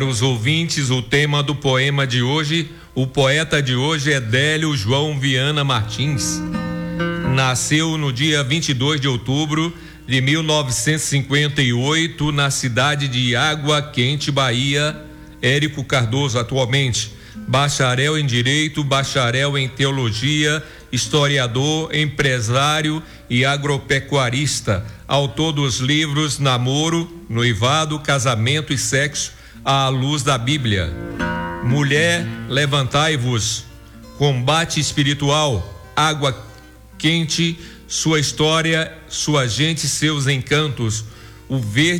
Os ouvintes, o tema do poema de hoje, o poeta de hoje é Délio João Viana Martins. Nasceu no dia 22 de outubro de 1958 na cidade de Água Quente, Bahia. Érico Cardoso, atualmente bacharel em Direito, bacharel em Teologia, historiador, empresário e agropecuarista, autor dos livros Namoro, Noivado, Casamento e Sexo à Luz da Bíblia, Mulher, Levantai-vos, Combate Espiritual, Água Quente, Sua História, Sua Gente e Seus Encantos, O Verde